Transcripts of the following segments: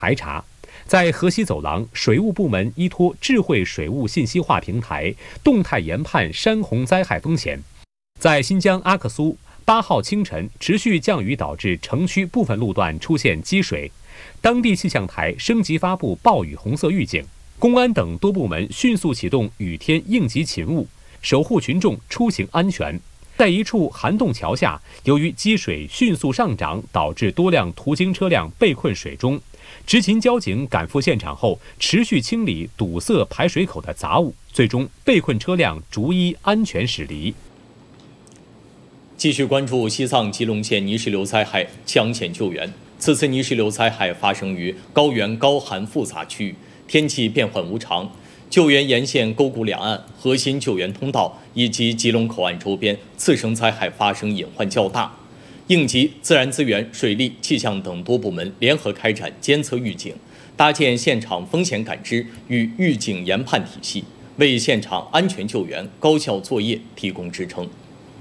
排查。在河西走廊，水务部门依托智慧水务信息化平台，动态研判山洪灾害风险。在新疆阿克苏，8号清晨持续降雨导致城区部分路段出现积水，当地气象台升级发布暴雨红色预警。公安等多部门迅速启动雨天应急勤务，守护群众出行安全。在一处涵洞桥下，由于积水迅速上涨，导致多辆途经车辆被困水中。执勤交警赶赴现场后，持续清理堵塞排水口的杂物，最终被困车辆逐一安全驶离。 继续关注西藏吉隆县泥石流灾害抢险救援。此次泥石流灾害发生于高原高寒复杂区域，天气变幻无常。救援沿线沟谷两岸核心救援通道以及吉隆口岸周边次生灾害发生隐患较大，应急、自然资源、水利、气象等多部门联合开展监测预警，搭建现场风险感知与预警研判体系，为现场安全救援、高效作业提供支撑。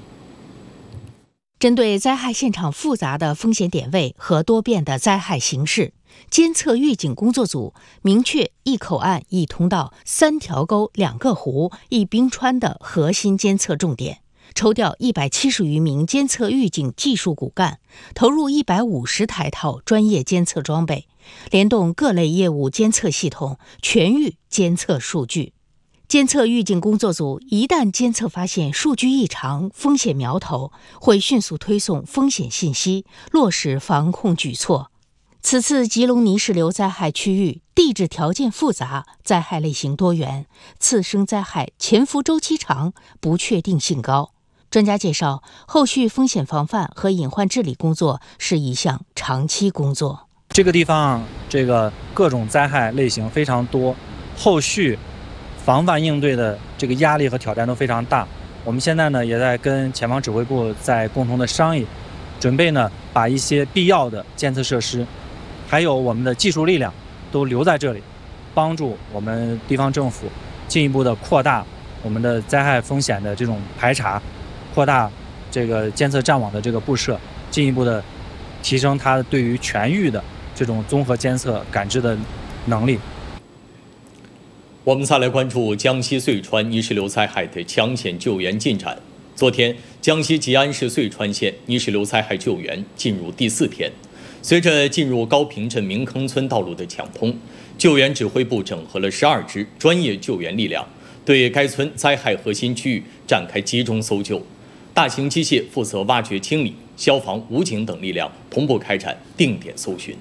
针对灾害现场复杂的风险点位和多变的灾害形势，监测预警工作组明确1口岸1通道3条沟2个湖1冰川的核心监测重点，抽调170余名监测预警技术骨干，投入150台套专业监测装备，联动各类业务监测系统，全域监测数据。监测预警工作组一旦监测发现数据异常、风险苗头，会迅速推送风险信息，落实防控举措。此次吉隆泥石流灾害区域地质条件复杂，灾害类型多元，次生灾害潜伏周期长，不确定性高。专家介绍，后续风险防范和隐患治理工作是一项长期工作。 这个地方各种灾害类型非常多，后续防范应对的这个压力和挑战都非常大。我们现在呢也在跟前方指挥部在共同的商议，准备呢把一些必要的监测设施，还有我们的技术力量都留在这里，帮助我们地方政府进一步的扩大我们的灾害风险的这种排查，扩大这个监测站网的这个布设，进一步的提升它对于全域的这种综合监测感知的能力。 我们再来关注江西遂川泥石流灾害的抢险救援进展。昨天，江西吉安市遂川县泥石流灾害救援进入第4天。随着进入高坪镇明坑村道路的抢通，救援指挥部整合了12支专业救援力量，对该村灾害核心区域展开集中搜救。大型机械负责挖掘清理，消防、武警等力量同步开展定点搜寻。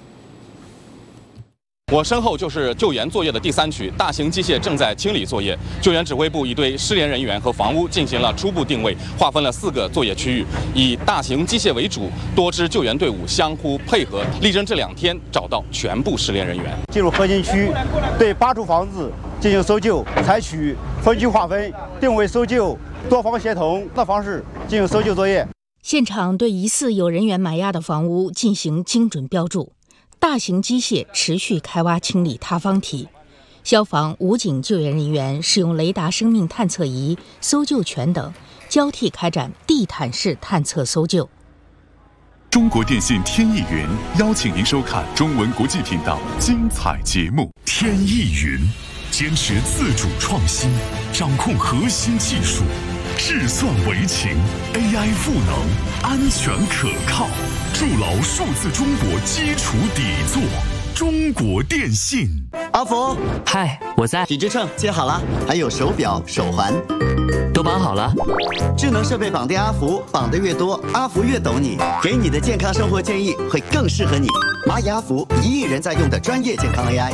我身后就是救援作业的第3区，大型机械正在清理作业。救援指挥部已对失联人员和房屋进行了初步定位，划分了4个作业区域，以大型机械为主，多支救援队伍相互配合，力争这2天找到全部失联人员。 进入核心区，对8处房子进行搜救，采取分区划分、定位搜救、多方协同的方式进行搜救作业。 现场对疑似有人员埋压的房屋进行精准标注。大型机械持续开挖清理塌方体，消防、武警救援人员使用雷达生命探测仪、搜救犬等，交替开展地毯式探测搜救。 中国电信天翼云邀请您收看中文国际频道精彩节目。天翼云坚持自主创新，掌控核心技术，智算为情 ，AI 赋能，安全可靠，筑牢数字中国基础底座。中国电信。 阿福， 嗨，我在。 体脂秤接好了，还有手表、手环， 都绑好了。 智能设备绑定阿福，绑得越多，阿福越懂你，给你的健康生活建议会更适合你。蚂蚁阿福，1亿人在用的专业健康 AI。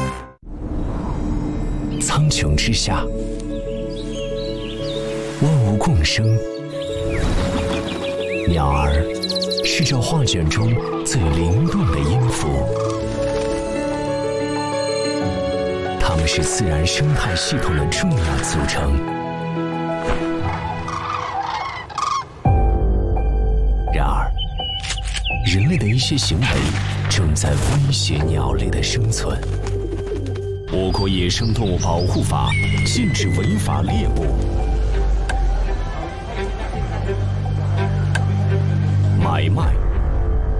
苍穹之下，万物共生。鸟儿是这画卷中最灵动的音符，它们是自然生态系统的重要组成。然而，人类的一些行为正在威胁鸟类的生存。我国野生动物保护法禁止违法猎捕、买卖、